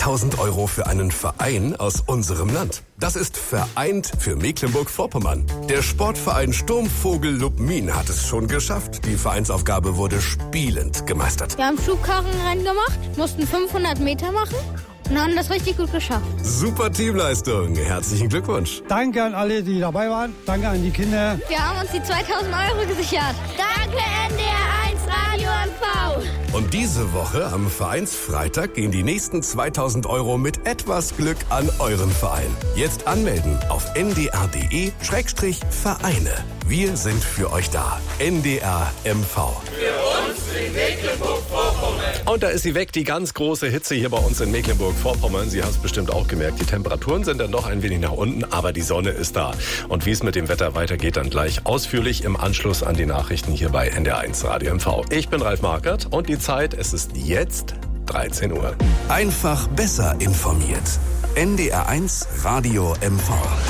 2000 € für einen Verein aus unserem Land. Das ist vereint für Mecklenburg-Vorpommern. Der Sportverein Sturmvogel Lubmin hat es schon geschafft. Die Vereinsaufgabe wurde spielend gemeistert. Wir haben Flugkarrenrennen gemacht, mussten 500 Meter machen und haben das richtig gut geschafft. Super Teamleistung. Herzlichen Glückwunsch. Danke an alle, die dabei waren. Danke an die Kinder. Wir haben uns die 2000 € gesichert. Danke NDR1 Radio MV. Und diese Woche am Vereinsfreitag gehen die nächsten 2000 € mit etwas Glück an euren Verein. Jetzt anmelden auf ndr.de/Vereine. Wir sind für euch da. NDR MV. Für uns in Mecklenburg-Vorpommern. Und da ist sie weg, die ganz große Hitze hier bei uns in Mecklenburg-Vorpommern. Sie haben es bestimmt auch gemerkt, die Temperaturen sind dann noch ein wenig nach unten, aber die Sonne ist da. Und wie es mit dem Wetter weitergeht, dann gleich ausführlich im Anschluss an die Nachrichten hier bei NDR1 Radio MV. Ich bin Ralf Markert und die Zeit, es ist jetzt 13 Uhr. Einfach besser informiert. NDR1 Radio MV.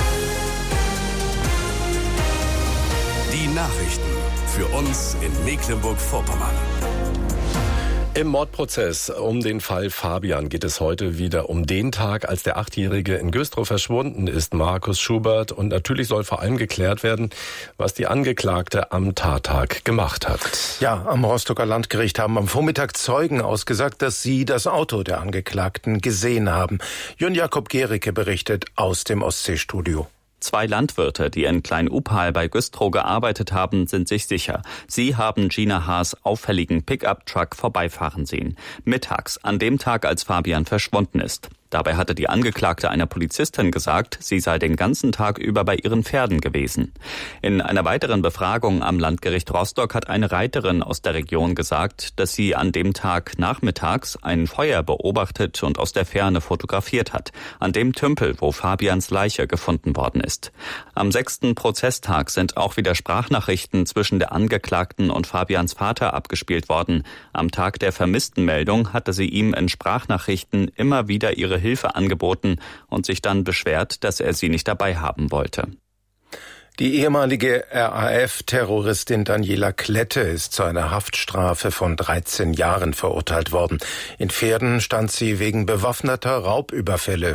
Die Nachrichten für uns in Mecklenburg-Vorpommern. Im Mordprozess um den Fall Fabian geht es heute wieder um den Tag, als der 8-Jährige in Güstrow verschwunden ist, Markus Schubert. Und natürlich soll vor allem geklärt werden, was die Angeklagte am Tattag gemacht hat. Ja, am Rostocker Landgericht haben am Vormittag Zeugen ausgesagt, dass sie das Auto der Angeklagten gesehen haben. Jön Jakob Gericke berichtet aus dem Ostseestudio. 2 Landwirte, die in Klein-Upal bei Güstrow gearbeitet haben, sind sich sicher. Sie haben Gina Haas' auffälligen Pickup-Truck vorbeifahren sehen. Mittags, an dem Tag, als Fabian verschwunden ist. Dabei hatte die Angeklagte einer Polizistin gesagt, sie sei den ganzen Tag über bei ihren Pferden gewesen. In einer weiteren Befragung am Landgericht Rostock hat eine Reiterin aus der Region gesagt, dass sie an dem Tag nachmittags ein Feuer beobachtet und aus der Ferne fotografiert hat, an dem Tümpel, wo Fabians Leiche gefunden worden ist. Am 6. Prozesstag sind auch wieder Sprachnachrichten zwischen der Angeklagten und Fabians Vater abgespielt worden. Am Tag der Vermisstenmeldung hatte sie ihm in Sprachnachrichten immer wieder ihre Hilfe angeboten und sich dann beschwert, dass er sie nicht dabei haben wollte. Die ehemalige RAF-Terroristin Daniela Klette ist zu einer Haftstrafe von 13 Jahren verurteilt worden. In Pferden stand sie wegen bewaffneter Raubüberfälle